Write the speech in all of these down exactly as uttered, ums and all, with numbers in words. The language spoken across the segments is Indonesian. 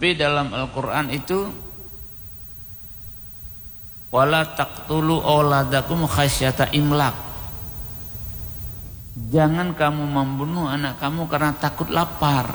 Tapi dalam Al-Quran itu wala taqtulu auladakum khasyata imlak. Jangan kamu membunuh anak kamu karena takut lapar.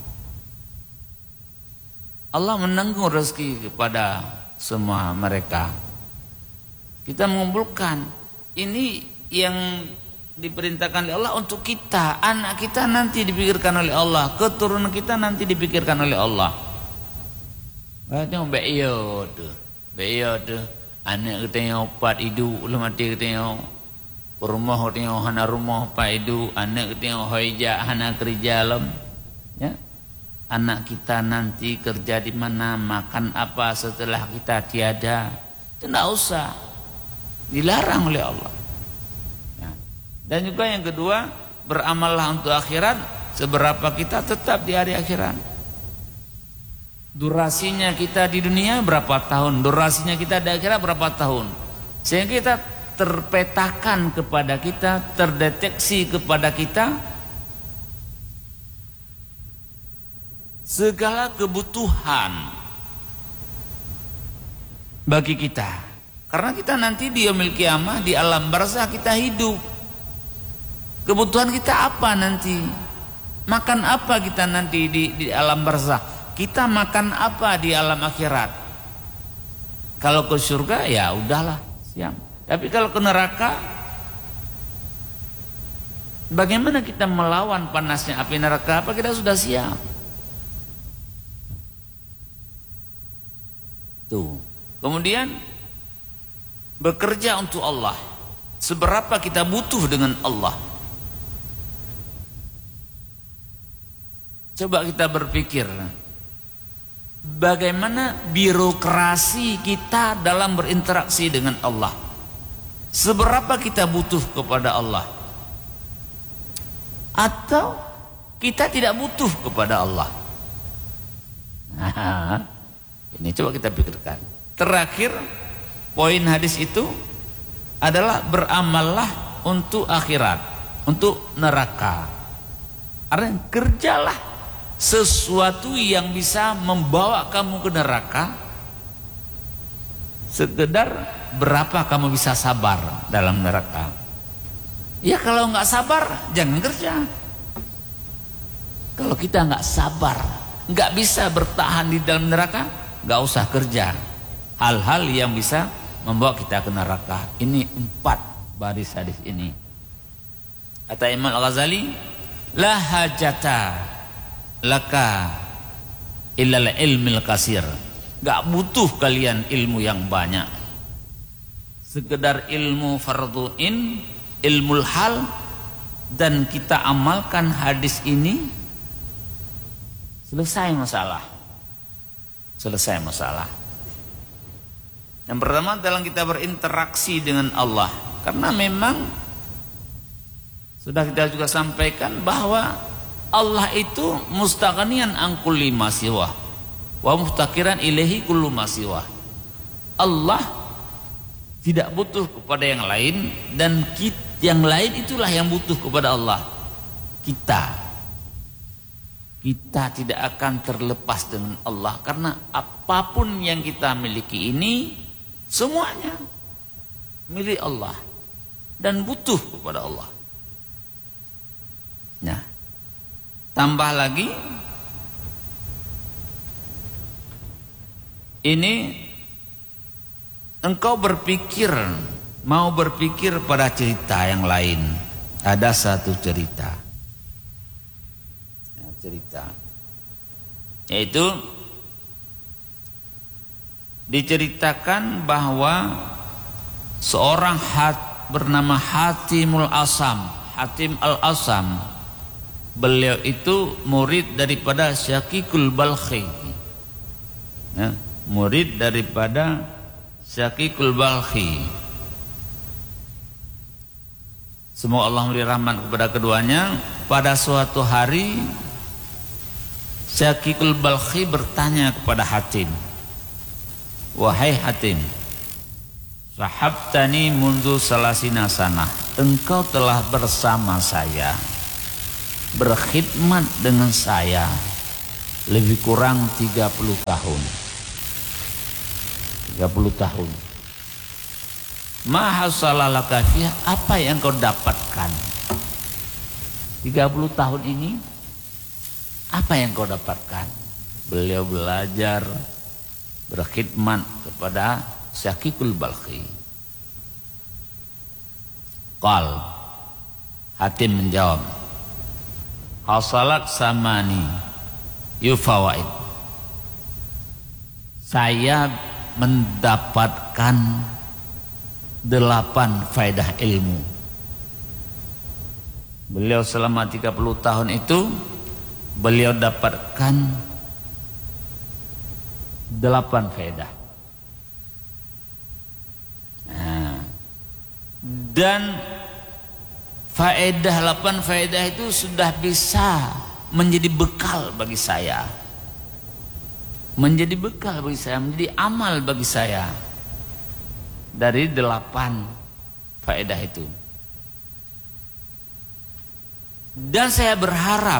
Allah menanggung rezeki kepada semua mereka. Kita mengumpulkan. Ini yang diperintahkan oleh Allah untuk kita. Anak kita nanti dipikirkan oleh Allah, keturunan kita nanti dipikirkan oleh Allah. Tengok beyo tu, beyo tu. Anak kita yang opat hidup, ulah mati kita yang rumah kita yang hana rumah opat hidup, anak kita yang hojak hana kerja lem. Ya, anak kita nanti kerja di mana, makan apa setelah kita tiada, itu tidak usah, dilarang oleh Allah. Ya. Dan juga yang kedua, beramallah untuk akhirat, seberapa kita tetap di hari akhirat. Durasinya kita di dunia berapa tahun, durasinya kita di akhirat berapa tahun, sehingga kita terpetakan kepada kita, terdeteksi kepada kita segala kebutuhan bagi kita. Karena kita nanti di yaumil qiyamah, di alam barzah kita hidup. Kebutuhan kita apa nanti? Makan apa kita nanti di, di alam barzah? Kita makan apa di alam akhirat? Kalau ke surga ya udahlah, siap. Tapi kalau ke neraka, bagaimana kita melawan panasnya api neraka? Apa kita sudah siap? Tuh. Kemudian bekerja untuk Allah. Seberapa kita butuh dengan Allah? Coba kita berpikir, bagaimana birokrasi kita dalam berinteraksi dengan Allah? Seberapa kita butuh kepada Allah? Atau kita tidak butuh kepada Allah? Nah, ini coba kita pikirkan. Terakhir, poin hadis itu adalah beramallah untuk akhirat, untuk neraka. Artinya kerjalah sesuatu yang bisa membawa kamu ke neraka. Sekedar berapa kamu bisa sabar dalam neraka. Ya kalau nggak sabar jangan kerja. Kalau kita nggak sabar, nggak bisa bertahan di dalam neraka, nggak usah kerja hal-hal yang bisa membawa kita ke neraka. Ini empat baris hadis ini. Kata Imam Al-Ghazali, la hajata laka illal ilmil kasir. Gak butuh kalian ilmu yang banyak, sekedar ilmu fardhu'in, ilmul hal, dan kita amalkan hadis ini, selesai masalah. Selesai masalah. Yang pertama dalam kita berinteraksi dengan Allah, karena memang sudah kita juga sampaikan bahwa Allah itu mustaghniyan an kulli ma siwa wa muhtaqiran ilaihi kullu ma siwa. Allah tidak butuh kepada yang lain, dan kita, yang lain itulah yang butuh kepada Allah. Kita kita tidak akan terlepas dengan Allah, karena apapun yang kita miliki ini semuanya milik Allah dan butuh kepada Allah. Nah, tambah lagi, ini engkau berpikir, mau berpikir pada cerita yang lain. Ada satu cerita, ya, cerita, yaitu diceritakan bahwa seorang hat bernama Hatimul Asam, Hatim Al-Asam, beliau itu murid daripada Syakikul Balkhi, ya, murid daripada Syakikul Balkhi. Semoga Allah memberi rahmat kepada keduanya. Pada suatu hari Syakikul Balkhi bertanya kepada Hatim, wahai Hatim, sahabtani mundu salasina sanah, engkau telah bersama saya, berkhidmat dengan saya lebih kurang tiga puluh tahun. tiga puluh tahun. Ma hasalalaka fiha, apa yang kau dapatkan? tiga puluh tahun ini apa yang kau dapatkan? Beliau belajar berkhidmat kepada Syakikul Balkhi. Qal, Hatim menjawab, hasalat samani yufawaid, saya mendapatkan delapan faedah ilmu. Beliau selama tiga puluh tahun itu beliau dapatkan delapan faedah. Nah, dan faedah delapan faedah itu sudah bisa menjadi bekal bagi saya, menjadi bekal bagi saya, menjadi amal bagi saya dari delapan faedah itu. Dan saya berharap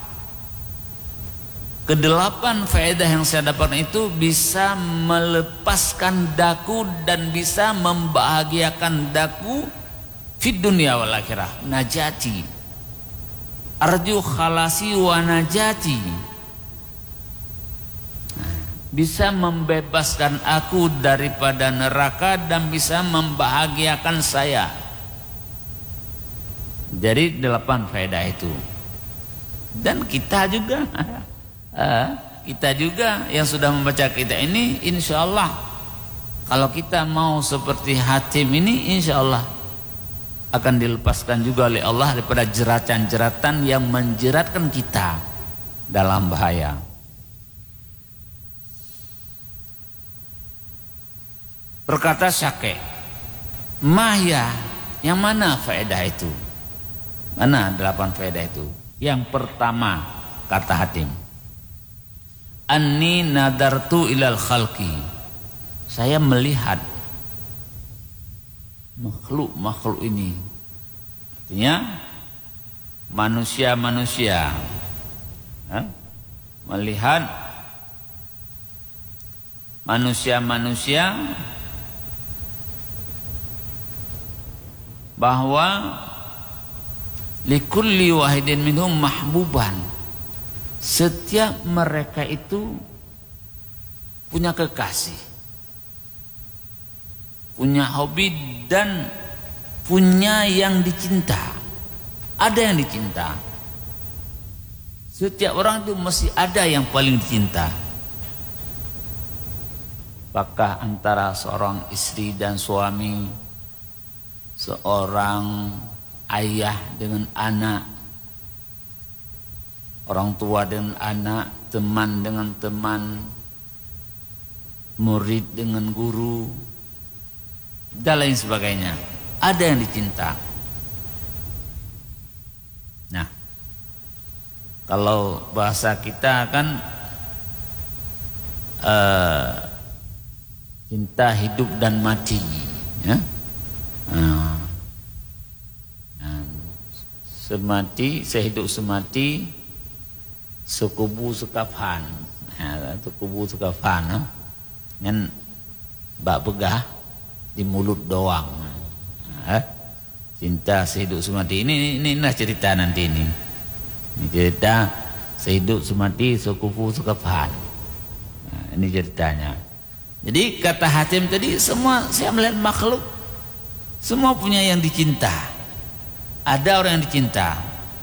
kedelapan faedah yang saya dapatkan itu bisa melepaskan daku dan bisa membahagiakan daku fid dunya wal akhirah. Najati, arju khalasi wa najati, bisa membebaskan aku daripada neraka dan bisa membahagiakan saya. Jadi delapan faedah itu. Dan kita juga kita juga yang sudah membaca kita ini, insya Allah kalau kita mau seperti Hatim ini, insya Allah akan dilepaskan juga oleh Allah daripada jeratan-jeratan yang menjeratkan kita dalam bahaya. Berkata Syakih, Mahya, yang mana faedah itu? Mana delapan faedah itu? Yang pertama, kata Hatim, Anni nadartu ilal khalqi, saya melihat makhluk-makhluk ini, artinya manusia-manusia, melihat manusia-manusia bahwa likulli wahidin minhum mahbuban, setiap mereka itu punya kekasih, punya hobi dan punya yang dicinta. Ada yang dicinta. Setiap orang itu mesti ada yang paling dicinta. Apakah antara seorang istri dan suami, seorang ayah dengan anak, orang tua dengan anak, teman dengan teman, murid dengan guru, dan lain sebagainya. Ada yang dicinta. Nah, kalau bahasa kita kan uh, cinta hidup dan mati, ya. Nah, semati, sehidup semati, sekubu sekafan. Nah, sekubu sekafan, no? Kan bak pegah di mulut doang. Nah, cinta sehidup semati. Ini ini inilah cerita nanti ini. Ini cerita sehidup semati, sekubu sekafan. Nah, ini ceritanya. Jadi kata Hatim tadi, semua saya melihat makhluk, semua punya yang dicinta. Ada orang yang dicinta.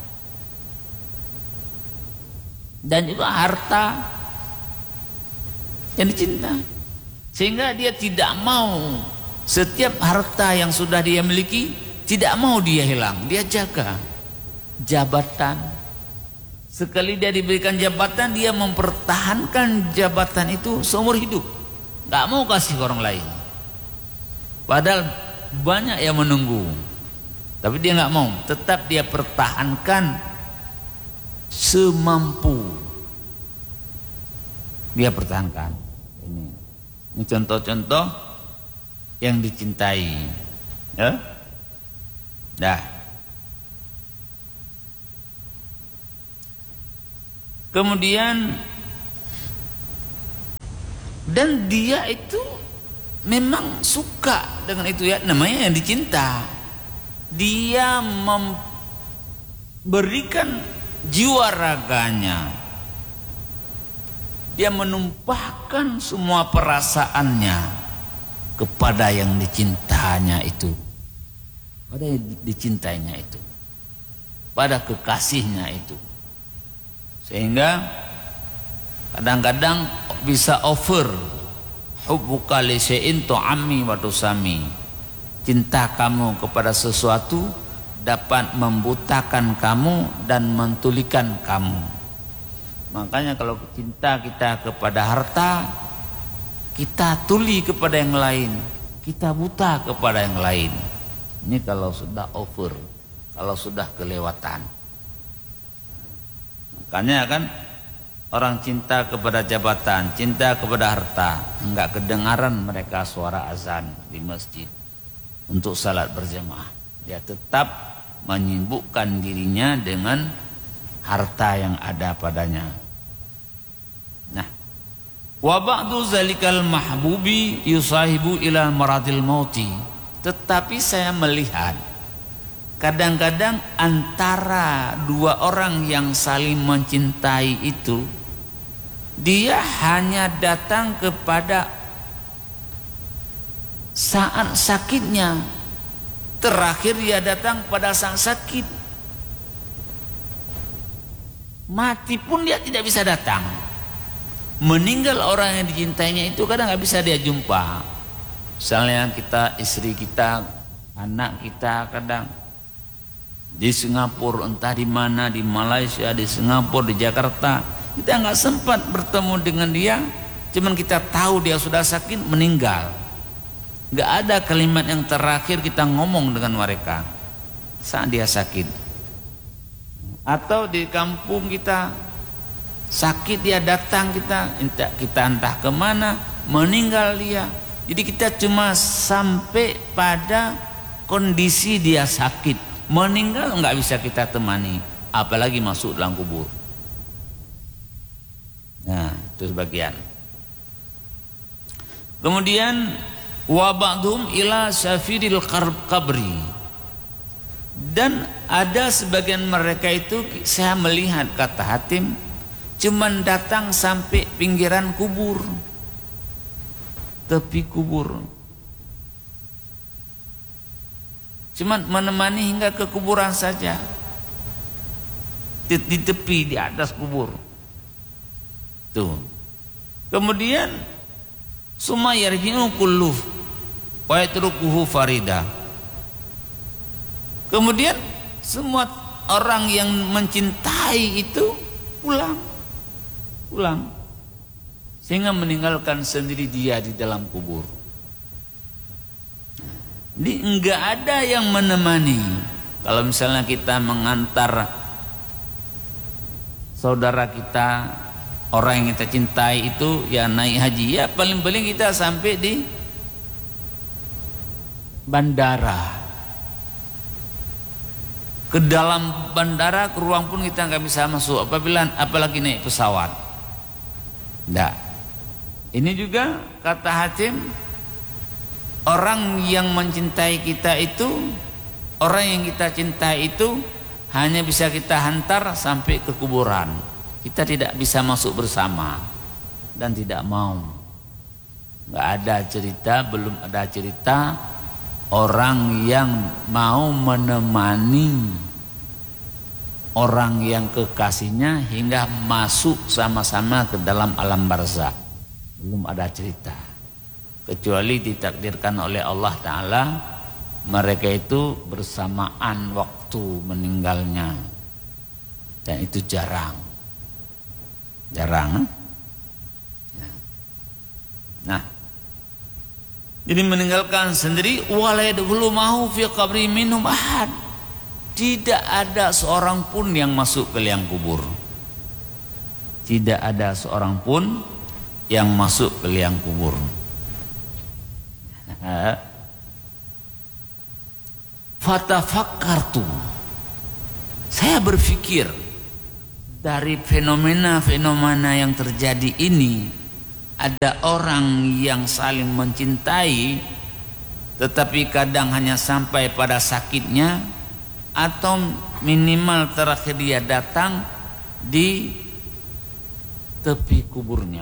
Dan juga harta yang dicinta. Sehingga dia tidak mau setiap harta yang sudah dia miliki, tidak mau dia hilang. Dia jaga jabatan. Sekali dia diberikan jabatan, dia mempertahankan jabatan itu seumur hidup. Gak mau kasih ke orang lain. Padahal banyak yang menunggu. Tapi dia nggak mau, tetap dia pertahankan semampu. Dia pertahankan. Ini, ini contoh-contoh yang dicintai. Ya, dah. Kemudian Dan dia itu memang suka dengan itu ya, namanya yang dicinta. Dia memberikan jiwa raganya, dia menumpahkan semua perasaannya kepada yang dicintanya itu, pada yang dicintainya itu, pada kekasihnya itu. Sehingga kadang-kadang bisa over hubbuka li syai'in tu'ammi wa tusami. Cinta kamu kepada sesuatu dapat membutakan kamu dan mentulikan kamu. Makanya kalau cinta kita kepada harta, kita tuli kepada yang lain, kita buta kepada yang lain. Ini kalau sudah over, kalau sudah kelewatan. Makanya kan orang cinta kepada jabatan, cinta kepada harta, enggak kedengaran mereka suara azan di masjid untuk salat berjamaah. Dia tetap menyibukkan dirinya dengan harta yang ada padanya. Nah, wa ba'du zalikal mahbubi yusahibu ila maradil mauti. Tetapi saya melihat kadang-kadang antara dua orang yang saling mencintai itu, dia hanya datang kepada saat sakitnya. Terakhir dia datang pada saat sakit. Mati pun dia tidak bisa datang. Meninggal orang yang dicintainya itu kadang nggak bisa dia jumpa. Misalnya kita, istri kita, anak kita kadang di Singapura, entah di mana, di Malaysia, di Singapura, di Jakarta, kita nggak sempat bertemu dengan dia. Cuman kita tahu dia sudah sakit, meninggal. Nggak ada kalimat yang terakhir kita ngomong dengan mereka saat dia sakit. Atau di kampung kita sakit, dia datang, kita entah kita entah kemana, meninggal dia. Jadi kita cuma sampai pada kondisi dia sakit, meninggal nggak bisa kita temani, apalagi masuk dalam kubur. Nah, itu sebagian. Kemudian wa ba'dhum ila syafiril qabri. Dan ada sebagian mereka itu, saya melihat, kata Hatim, cuman datang sampai pinggiran kubur, tepi kubur, cuman menemani hingga ke kuburan saja, di, di tepi, di atas kubur tuh. Kemudian summa yarji'u kulluh wa yatrukuhu farida. Kemudian semua orang yang mencintai itu pulang, pulang, sehingga meninggalkan sendiri dia di dalam kubur. Jadi enggak ada yang menemani. Kalau misalnya kita mengantar saudara kita, orang yang kita cintai itu ya naik haji, ya paling-paling kita sampai di bandara. Ke dalam bandara, ke ruang pun kita nggak bisa masuk, apabila apalagi naik pesawat. Nggak. Ini juga kata Hatim, orang yang mencintai kita itu, orang yang kita cintai itu hanya bisa kita hantar sampai ke kuburan. Kita tidak bisa masuk bersama dan tidak mau. Nggak ada cerita, belum ada cerita orang yang mau menemani orang yang kekasihnya hingga masuk sama-sama ke dalam alam barzakh. Belum ada cerita, kecuali ditakdirkan oleh Allah Ta'ala mereka itu bersamaan waktu meninggalnya, dan itu jarang, jarang. Nah, jadi meninggalkan sendiri, wala yadkhulu ma'hu fi qabri minhum ahad. Tidak ada seorang pun yang masuk ke liang kubur. Tidak ada seorang pun yang masuk ke liang kubur. Fatafakkartu. Saya berpikir dari fenomena-fenomena yang terjadi ini, ada orang yang saling mencintai tetapi kadang hanya sampai pada sakitnya, atau minimal terakhir dia datang di tepi kuburnya,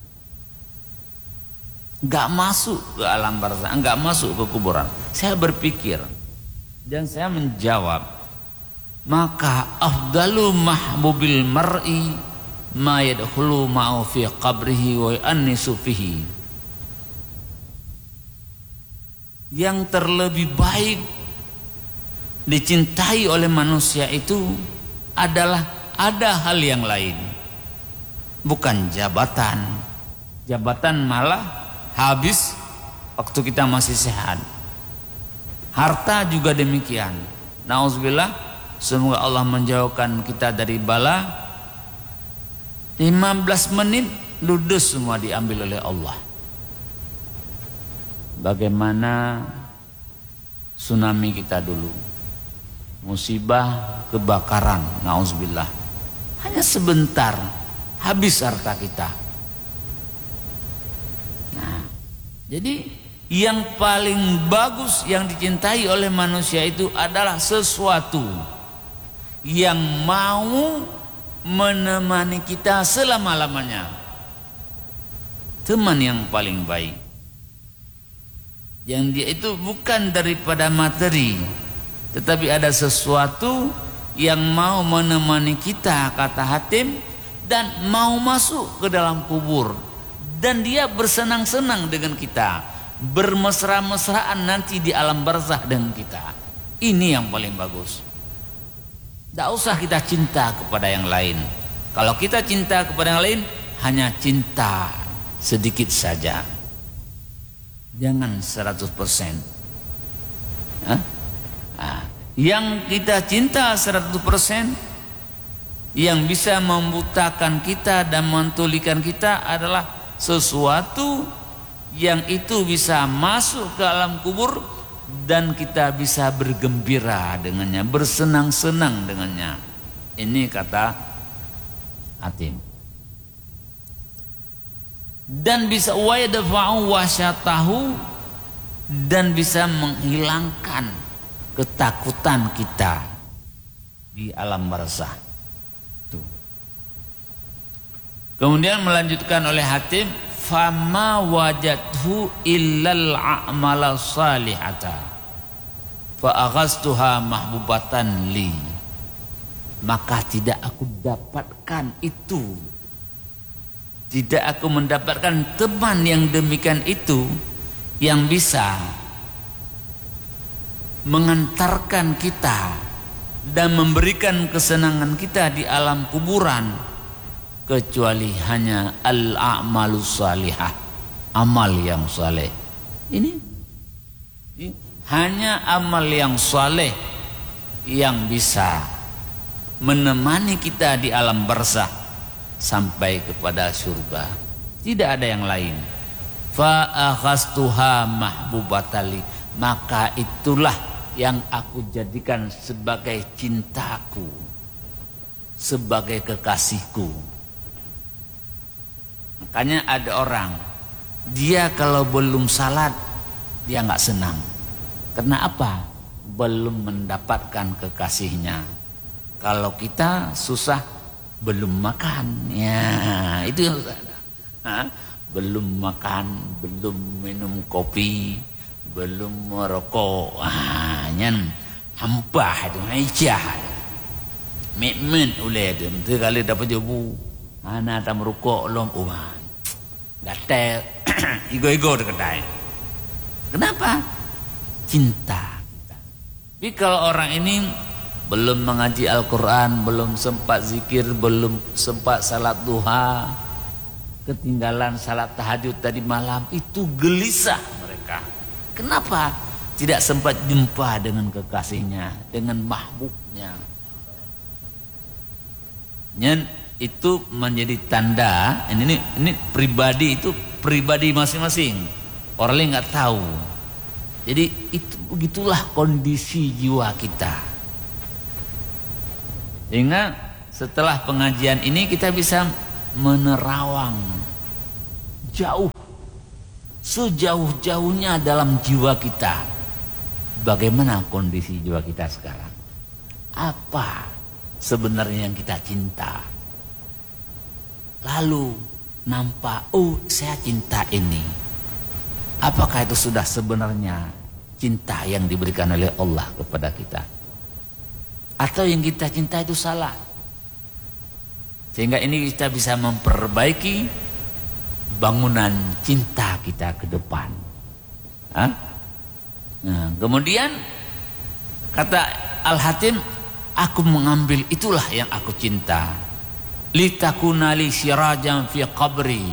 nggak masuk ke alam barzakh, nggak masuk ke kuburan. Saya berpikir dan saya menjawab, maka afdalu mahbubil mar'i ma yadkhulu ma'u fi qabrihi wa annisu fihi. Yang terlebih baik dicintai oleh manusia itu adalah ada hal yang lain, bukan jabatan. Jabatan malah habis waktu kita masih sehat. Harta juga demikian. Nauzubillah, semoga Allah menjauhkan kita dari bala. lima belas menit ludes semua diambil oleh Allah. Bagaimana tsunami kita dulu, musibah kebakaran, nauzubillah, hanya sebentar habis harta kita. Nah, jadi yang paling bagus yang dicintai oleh manusia itu adalah sesuatu yang mau menemani kita selama-lamanya. Teman yang paling baik, yang dia itu bukan daripada materi, tetapi ada sesuatu yang mau menemani kita, kata Hatim, dan mau masuk ke dalam kubur, dan dia bersenang-senang dengan kita, bermesra-mesraan nanti di alam barzakh dengan kita. Ini yang paling bagus. Tidak usah kita cinta kepada yang lain. Kalau kita cinta kepada yang lain, hanya cinta sedikit saja, jangan seratus persen. Nah, yang kita cinta seratus persen, yang bisa membutakan kita dan mentulikan kita adalah sesuatu yang itu bisa masuk ke alam kubur dan kita bisa bergembira dengannya, bersenang-senang dengannya. Ini kata Hatim. Dan bisa wa yadfa'u wasyatahu, dan bisa menghilangkan ketakutan kita di alam barzakh. Tuh. Kemudian melanjutkan oleh Hatim, fama wajadhu illal a'mala salihata fa aghastuha mahbubatan li. Maka tidak aku dapatkan itu, tidak aku mendapatkan teman yang demikian itu, yang bisa mengantarkan kita dan memberikan kesenangan kita di alam kuburan, kecuali hanya al-a'malus salihah, amal yang saleh. Ini, ini hanya amal yang saleh yang bisa menemani kita di alam barzakh sampai kepada surga. Tidak ada yang lain. Fa akhastuha mahbubatali, maka itulah yang aku jadikan sebagai cintaku, sebagai kekasihku. Makanya ada orang, dia kalau belum salat dia nggak senang. Karena apa? Belum mendapatkan kekasihnya. Kalau kita susah, belum makan, ya itu yang ada. Hah? Belum makan, belum minum kopi, belum merokok, ah, nyan hampah itu, aja. Mek-mek oleh itu, nanti kali dapat jobu, anak tak merokok lom, oh, gatel, ego-ego deketai. Kenapa? Cinta. Tapi kalau orang ini belum mengaji Al-Quran, belum sempat zikir, belum sempat salat duha, ketinggalan salat tahajud tadi malam, itu gelisah mereka. Kenapa? Tidak sempat jumpa dengan kekasihnya, dengan mahbubnya. Dan itu menjadi tanda, ini, ini, ini pribadi, itu pribadi masing-masing. Orang lain nggak tahu. Jadi itu begitulah kondisi jiwa kita. Sehingga setelah pengajian ini kita bisa menerawang jauh, sejauh-jauhnya dalam jiwa kita. Bagaimana kondisi jiwa kita sekarang? Apa sebenarnya yang kita cinta? Lalu nampak, oh saya cinta ini. Apakah itu sudah sebenarnya cinta yang diberikan oleh Allah kepada kita? Atau yang kita cinta itu salah? Sehingga ini kita bisa memperbaiki bangunan cinta kita ke depan. Hah? Nah, kemudian kata Al-Hatim, aku mengambil itulah yang aku cinta. Litakuna li sirajan fi qabri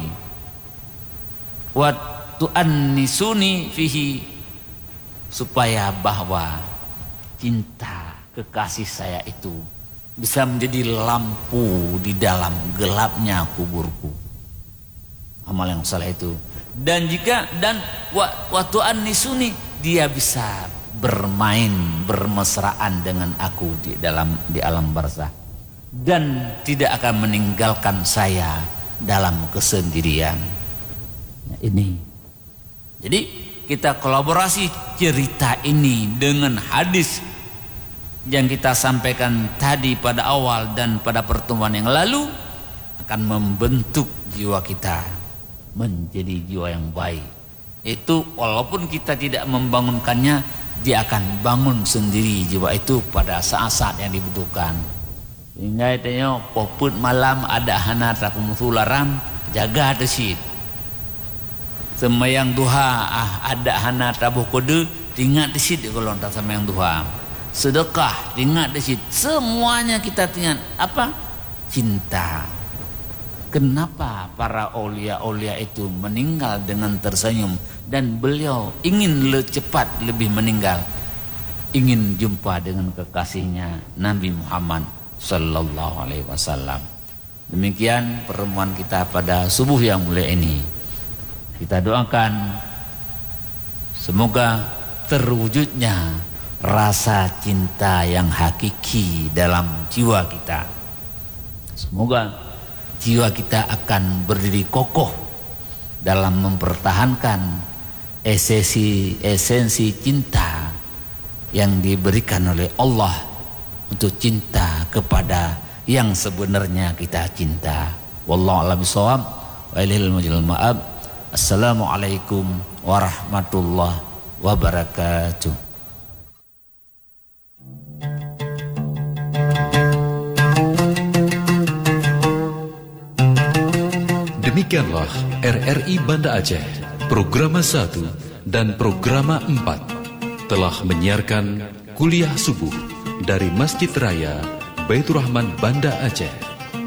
wa tu'annisuni fihi, supaya bahwa cinta kekasih saya itu bisa menjadi lampu di dalam gelapnya kuburku. Amal yang salah itu. Dan jika dan wa tu'annisuni, dia bisa bermain, bermesraan dengan aku di dalam di alam barzakh dan tidak akan meninggalkan saya dalam kesendirian. Nah, ini. Jadi kita kolaborasi cerita ini dengan hadis yang kita sampaikan tadi pada awal dan pada pertemuan yang lalu, akan membentuk jiwa kita menjadi jiwa yang baik. Itu walaupun kita tidak membangunkannya, dia akan bangun sendiri jiwa itu pada saat-saat yang dibutuhkan. Sehingga itanya poput malam ada hana takum sularam, jaga desit. Semayang duha ah ada hana tabuh kode, ingat desit kalau tak semayang duha. Sedekah ingat desit. Semuanya kita ingat apa? Cinta. Kenapa para aulia-aulia itu meninggal dengan tersenyum, dan beliau ingin le cepat lebih meninggal, ingin jumpa dengan kekasihnya Nabi Muhammad sallallahu alaihi wasallam. Demikian pertemuan kita pada subuh yang mulia ini. Kita doakan semoga terwujudnya rasa cinta yang hakiki dalam jiwa kita. Semoga jiwa kita akan berdiri kokoh dalam mempertahankan esensi esensi cinta yang diberikan oleh Allah untuk cinta kepada yang sebenarnya kita cinta. Wallahu a'lam bishawab. Wa ilahil mujal ma'ab. Assalamualaikum warahmatullahi wabarakatuh. Demikianlah R R I Banda Aceh, Programa satu dan Programa empat telah menyiarkan kuliah subuh dari Masjid Raya Baitur Rahman Banda Aceh.